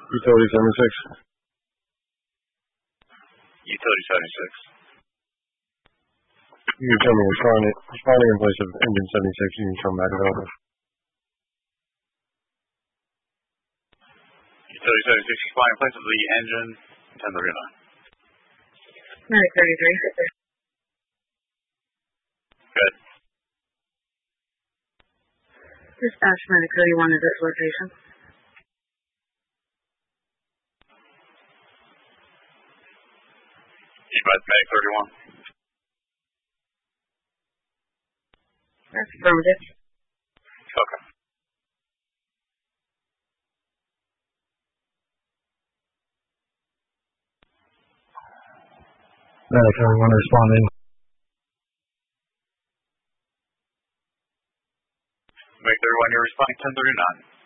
Utility 76. Utility 76. You can tell me responding in place of engine 76, you can come back over. Utility 76, responding in place of the engine 1039. Medic 33. Good. Dispatch Medic 31 at this location. Medic 31. That's affirmative. Okay. Medic 31 responding. Medic 31, you're responding 1039.